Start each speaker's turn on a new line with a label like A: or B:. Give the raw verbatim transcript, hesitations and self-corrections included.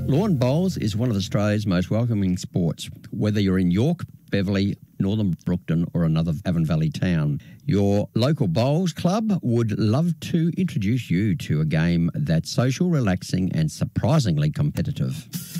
A: Lawn bowls is one of Australia's most welcoming sports. Whether you're in York, Beverley, Northern Brookton or another Avon Valley town, your local bowls club would love to introduce you to a game that's social, relaxing and surprisingly competitive.